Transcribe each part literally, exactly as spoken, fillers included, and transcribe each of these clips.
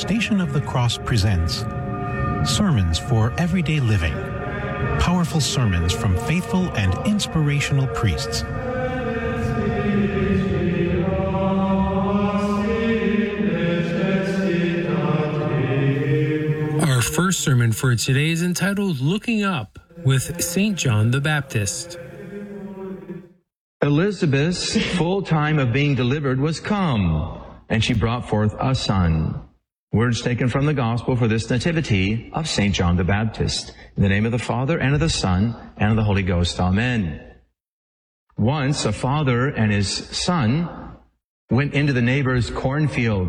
Station of the Cross presents Sermons for Everyday Living. Powerful sermons from faithful and inspirational priests. Our first sermon for today is entitled Looking Up with Saint John the Baptist. Elizabeth's full time of being delivered was come, and she brought forth a son. Words taken from the Gospel for this nativity of Saint John the Baptist. In the name of the Father, and of the Son, and of the Holy Ghost. Amen. Once a father and his son went into the neighbor's cornfield.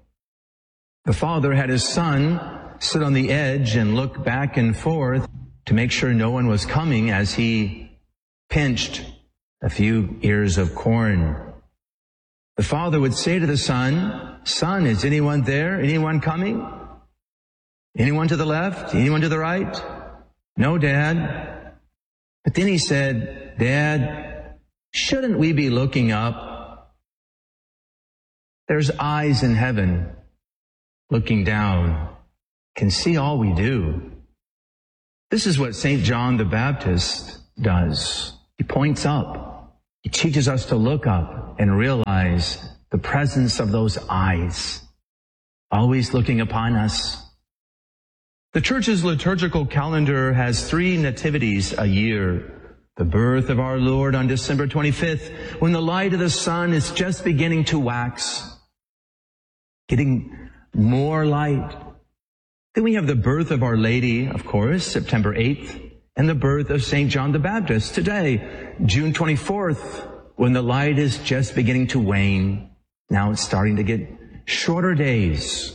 The father had his son sit on the edge and look back and forth to make sure no one was coming as he pinched a few ears of corn. The father would say to the son, "Son, is anyone there? Anyone coming? Anyone to the left? Anyone to the right?" "No, Dad." But then he said, "Dad, shouldn't we be looking up? There's eyes in heaven looking down, can see all we do." This is what Saint John the Baptist does. He points up. He teaches us to look up and realize the presence of those eyes, always looking upon us. The Church's liturgical calendar has three nativities a year. The birth of our Lord on December twenty-fifth, when the light of the sun is just beginning to wax, getting more light. Then we have the birth of Our Lady, of course, September eighth, and the birth of Saint John the Baptist today, June twenty-fourth, when the light is just beginning to wane. Now it's starting to get shorter days.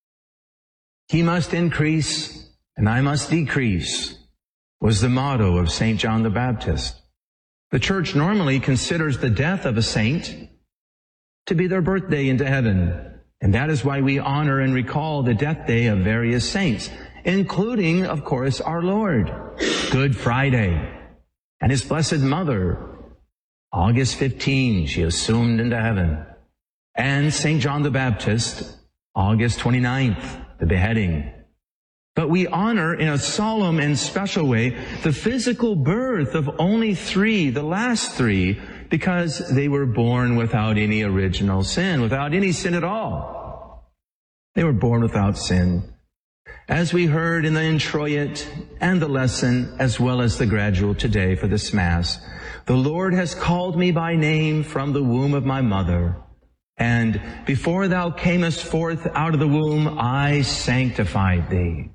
He must increase and I must decrease was the motto of Saint John the Baptist. The Church normally considers the death of a saint to be their birthday into heaven. And that is why we honor and recall the death day of various saints, including, of course, our Lord, Good Friday, and His Blessed Mother, August fifteenth, she assumed into heaven, and Saint John the Baptist, August twenty-ninth, the beheading. But we honor in a solemn and special way the physical birth of only three, the last three, because they were born without any original sin, without any sin at all. They were born without sin. As we heard in the introit and the lesson, as well as the gradual today for this Mass, the Lord has called me by name from the womb of my mother. And before thou camest forth out of the womb, I sanctified thee.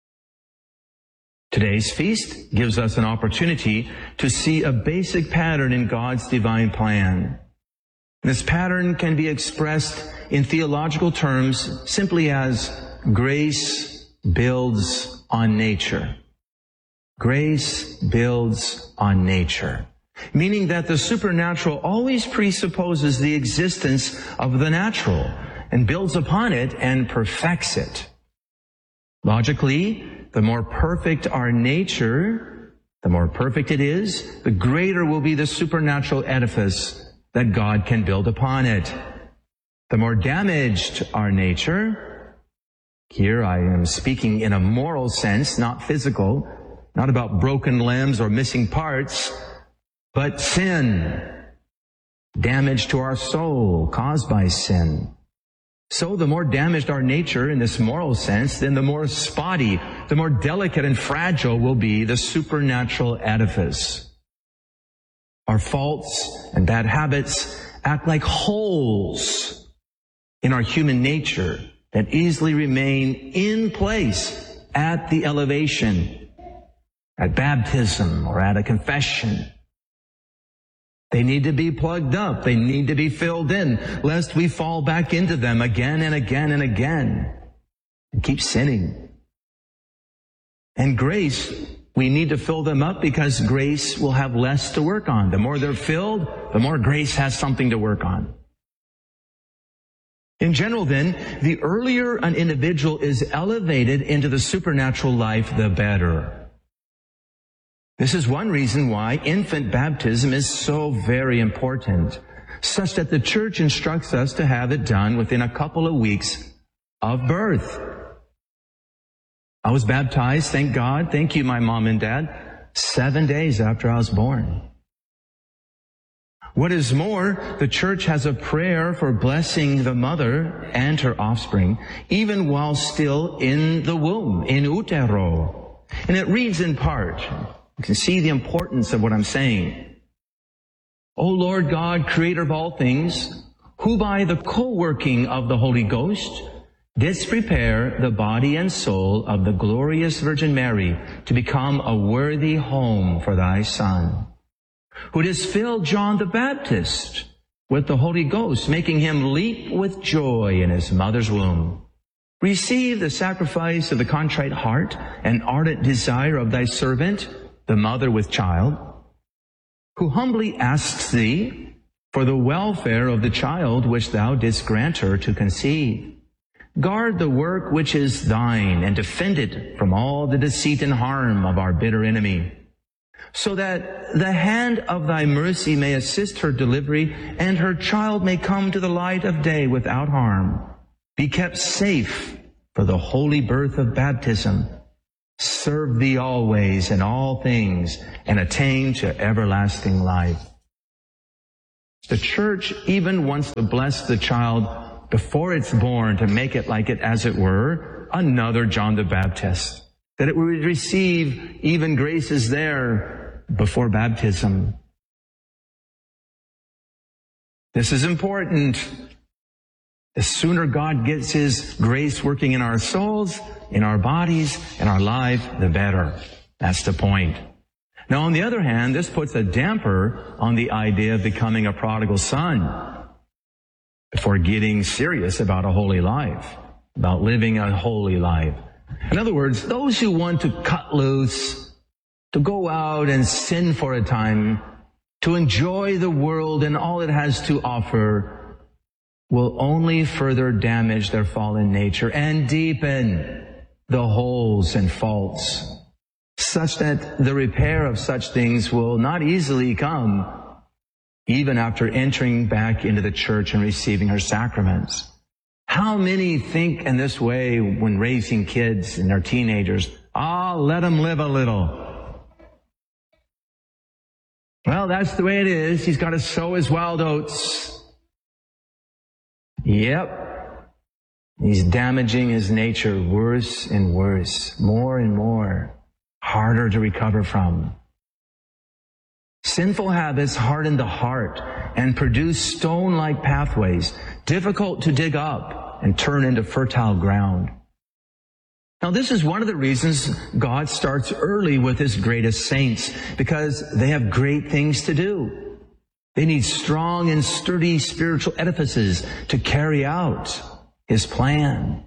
Today's feast gives us an opportunity to see a basic pattern in God's divine plan. This pattern can be expressed in theological terms simply as grace builds on nature. Grace builds on nature. Meaning that the supernatural always presupposes the existence of the natural and builds upon it and perfects it. Logically, the more perfect our nature, the more perfect it is, the greater will be the supernatural edifice that God can build upon it. The more damaged our nature, here I am speaking in a moral sense, not physical, not about broken limbs or missing parts, but sin, damage to our soul caused by sin. So the more damaged our nature in this moral sense, then the more spotty, the more delicate and fragile will be the supernatural edifice. Our faults and bad habits act like holes in our human nature that easily remain in place at the elevation, at baptism, or at a confession. They need to be plugged up. They need to be filled in, lest we fall back into them again and again and again and keep sinning. And grace, we need to fill them up because grace will have less to work on. The more they're filled, the more grace has something to work on. In general, then, the earlier an individual is elevated into the supernatural life, the better. This is one reason why infant baptism is so very important, such that the Church instructs us to have it done within a couple of weeks of birth. I was baptized, thank God, thank you, my mom and dad, seven days after I was born. What is more, the church has a prayer for blessing the mother and her offspring, even while still in the womb, in utero. And it reads in part, you can see the importance of what I'm saying. O Lord God, creator of all things, who by the co-working of the Holy Ghost didst prepare the body and soul of the glorious Virgin Mary to become a worthy home for thy Son, who didst fill John the Baptist with the Holy Ghost, making him leap with joy in his mother's womb. Receive the sacrifice of the contrite heart and ardent desire of thy servant, the mother with child, who humbly asks thee for the welfare of the child which thou didst grant her to conceive. Guard the work which is thine and defend it from all the deceit and harm of our bitter enemy, so that the hand of thy mercy may assist her delivery and her child may come to the light of day without harm, be kept safe for the holy birth of baptism, serve thee always in all things, and attain to everlasting life. The church even wants to bless the child before it's born, to make it like it, as it were, another John the Baptist, that it would receive even graces there before baptism. This is important. The sooner God gets His grace working in our souls, in our bodies, in our life, the better. That's the point. Now, on the other hand, this puts a damper on the idea of becoming a prodigal son before getting serious about a holy life, about living a holy life. In other words, those who want to cut loose, to go out and sin for a time, to enjoy the world and all it has to offer, will only further damage their fallen nature and deepen the holes and faults, such that the repair of such things will not easily come, even after entering back into the church and receiving her sacraments. How many think in this way when raising kids and their teenagers? Ah, let them live a little. Well, that's the way it is. He's got to sow his wild oats. Yep. He's damaging his nature worse and worse, more and more, harder to recover from. Sinful habits harden the heart and produce stone-like pathways, difficult to dig up and turn into fertile ground. Now, this is one of the reasons God starts early with His greatest saints, because they have great things to do. They need strong and sturdy spiritual edifices to carry out His plan.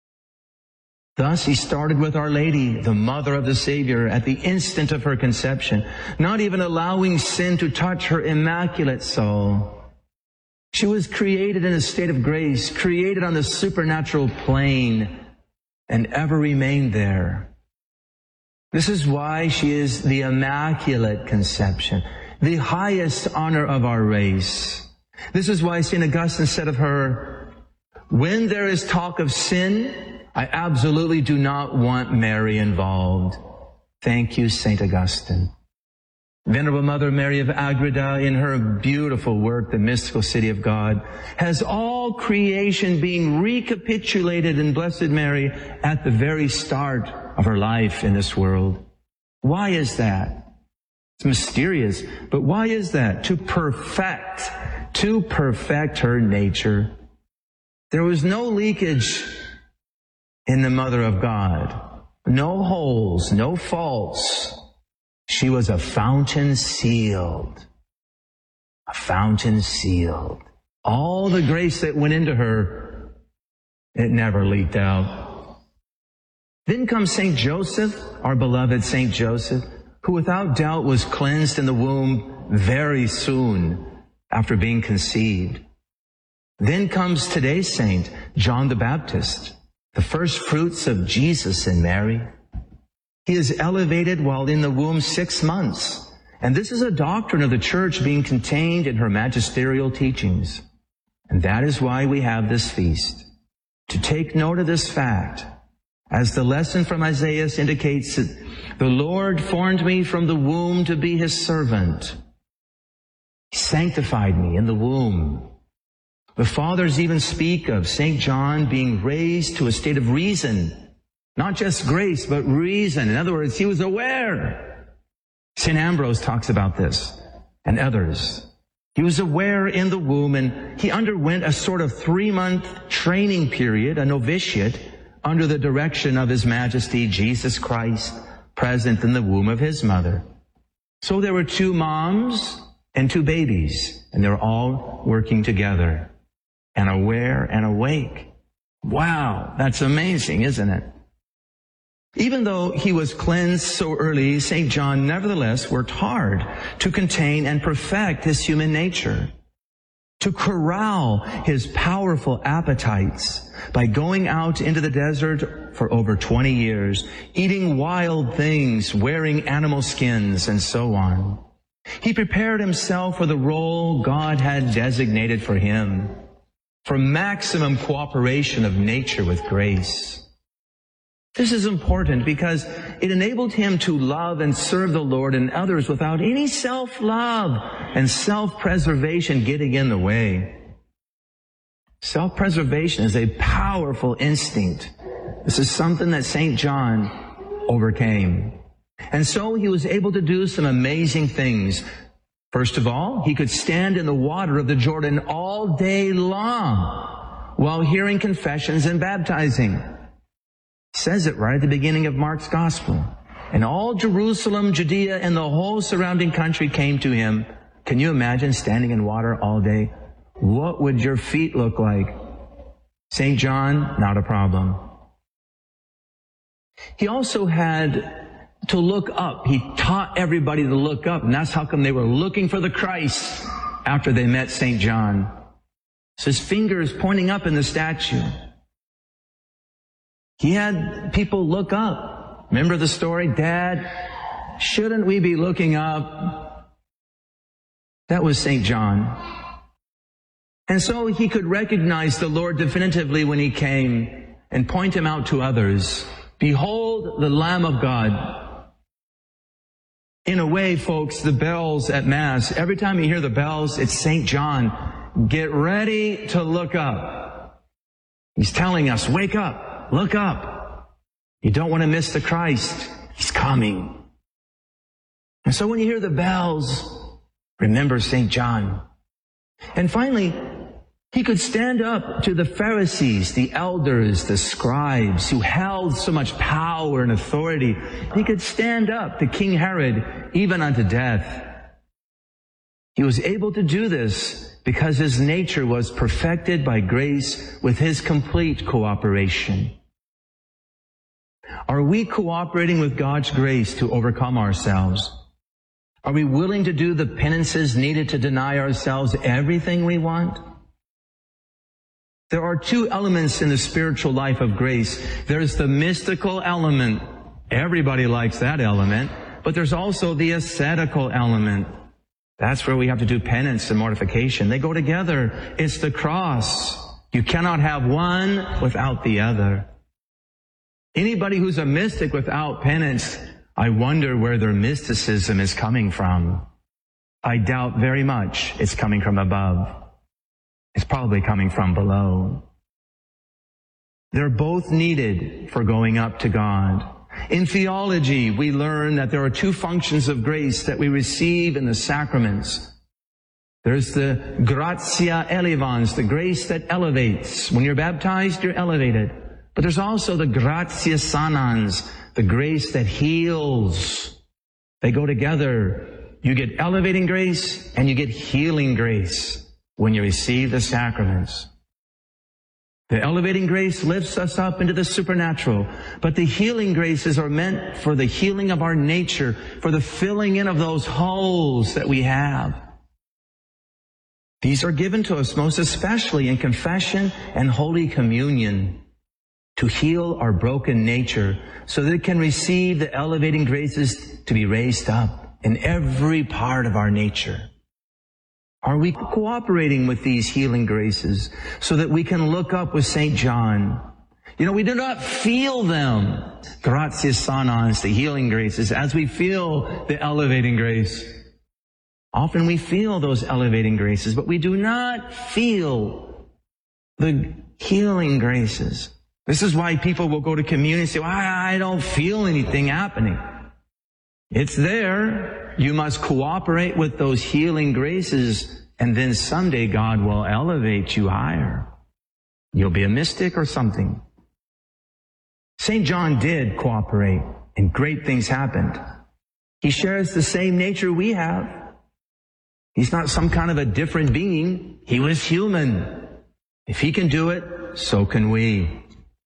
Thus, He started with Our Lady, the mother of the Savior, at the instant of her conception, not even allowing sin to touch her immaculate soul. She was created in a state of grace, created on the supernatural plane, and ever remained there. This is why she is the Immaculate Conception, the highest honor of our race. This is why Saint Augustine said of her, when there is talk of sin, I absolutely do not want Mary involved. Thank you, Saint Augustine. Venerable Mother Mary of Agreda, in her beautiful work, The Mystical City of God, has all creation being recapitulated in Blessed Mary at the very start of her life in this world. Why is that? It's mysterious, but why is that? To perfect, to perfect her nature. There was no leakage in the Mother of God. No holes, no faults. She was a fountain sealed. A fountain sealed. All the grace that went into her, it never leaked out. Then comes Saint Joseph, our beloved Saint Joseph, who without doubt was cleansed in the womb very soon after being conceived. Then comes today's saint, John the Baptist, the first fruits of Jesus and Mary. He is elevated while in the womb six months. And this is a doctrine of the church being contained in her magisterial teachings. And that is why we have this feast. to take note of this fact, as the lesson from Isaiah indicates that the Lord formed me from the womb to be his servant. He sanctified me in the womb. The fathers even speak of Saint John being raised to a state of reason, not just grace, but reason. In other words, he was aware. Saint Ambrose talks about this, and others. He was aware in the womb, and he underwent a sort of three-month training period, a novitiate, under the direction of His Majesty Jesus Christ, present in the womb of his mother. So there were two moms and two babies, and they were all working together, and aware and awake. Wow, that's amazing, isn't it? Even though he was cleansed so early, Saint John nevertheless worked hard to contain and perfect his human nature, to corral his powerful appetites by going out into the desert for over twenty years, eating wild things, wearing animal skins, and so on. He prepared himself for the role God had designated for him, for maximum cooperation of nature with grace. This is important because it enabled him to love and serve the Lord and others without any self-love and self-preservation getting in the way. Self-preservation is a powerful instinct. This is something that Saint John overcame. And so he was able to do some amazing things. First of all, he could stand in the water of the Jordan all day long while hearing confessions and baptizing. Says it right at the beginning of Mark's Gospel. And all Jerusalem, Judea, and the whole surrounding country came to him. Can you imagine standing in water all day? What would your feet look like? Saint John, not a problem. He also had to look up. He taught everybody to look up, and that's how come they were looking for the Christ after they met Saint John. So his finger is pointing up in the statue. He had people look up. Remember the story? Dad, shouldn't we be looking up? That was Saint John. And so he could recognize the Lord definitively when he came and point him out to others. Behold the Lamb of God. In a way, folks, the bells at Mass, every time you hear the bells, it's Saint John. Get ready to look up. He's telling us, wake up. Look up. You don't want to miss the Christ. He's coming. And so when you hear the bells, remember Saint John. And finally, he could stand up to the Pharisees, the elders, the scribes, who held so much power and authority. He could stand up to King Herod, even unto death. He was able to do this because his nature was perfected by grace with his complete cooperation. Are we cooperating with God's grace to overcome ourselves? Are we willing to do the penances needed to deny ourselves everything we want? There are two elements in the spiritual life of grace. There's the mystical element. Everybody likes that element. But there's also the ascetical element. That's where we have to do penance and mortification. They go together. It's the cross. You cannot have one without the other. Anybody who's a mystic without penance, I wonder where their mysticism is coming from. I doubt very much it's coming from above. It's probably coming from below. They're both needed for going up to God. In theology, we learn that there are two functions of grace that we receive in the sacraments. There's the gratia elevans, the grace that elevates. When you're baptized, you're elevated. But there's also the gratia sanans, the grace that heals. They go together. You get elevating grace and you get healing grace when you receive the sacraments. The elevating grace lifts us up into the supernatural, but the healing graces are meant for the healing of our nature, for the filling in of those holes that we have. These are given to us most especially in confession and Holy Communion, to heal our broken nature so that it can receive the elevating graces to be raised up in every part of our nature. Are we cooperating with these healing graces so that we can look up with Saint John? You know, we do not feel them. Gratias sanans, the healing graces, as we feel the elevating grace. Often we feel those elevating graces, but we do not feel the healing graces. This is why people will go to communion and say, well, I don't feel anything happening. It's there. You must cooperate with those healing graces, and then someday God will elevate you higher. You'll be a mystic or something. Saint John did cooperate, and great things happened. He shares the same nature we have. He's not some kind of a different being. He was human. If he can do it, so can we.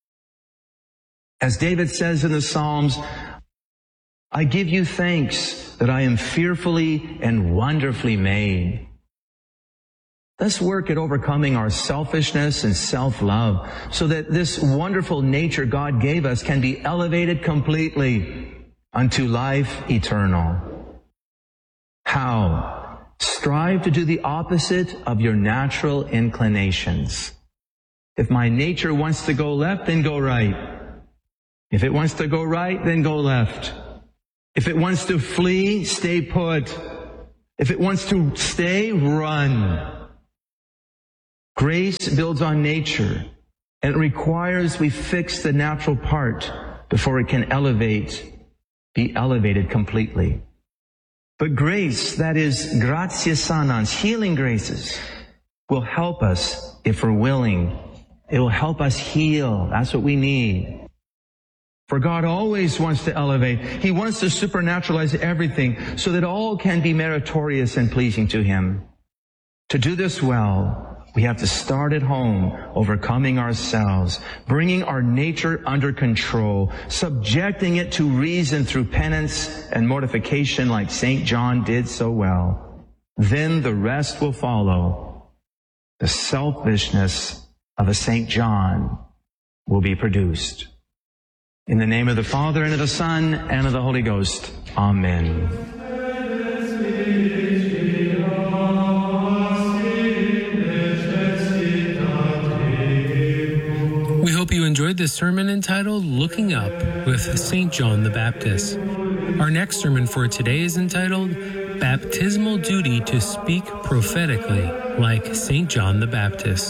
As David says in the Psalms, I give you thanks that I am fearfully and wonderfully made. Let's work at overcoming our selfishness and self-love so that this wonderful nature God gave us can be elevated completely unto life eternal. How? Strive to do the opposite of your natural inclinations. If my nature wants to go left, then go right. If it wants to go right, then go left. If it wants to flee, stay put. If it wants to stay, run. Grace builds on nature, and it requires we fix the natural part before it can elevate, be elevated completely. But grace, that is gratias sanans, healing graces, will help us if we're willing. It will help us heal. That's what we need. For God always wants to elevate. He wants to supernaturalize everything so that all can be meritorious and pleasing to Him. To do this well, we have to start at home, overcoming ourselves, bringing our nature under control, subjecting it to reason through penance and mortification like Saint John did so well. Then the rest will follow. The selfishness of a Saint John will be produced. In the name of the Father, and of the Son, and of the Holy Ghost. Amen. We hope you enjoyed this sermon entitled Looking Up with Saint John the Baptist. Our next sermon for today is entitled Baptismal Duty to Speak Prophetically like Saint John the Baptist.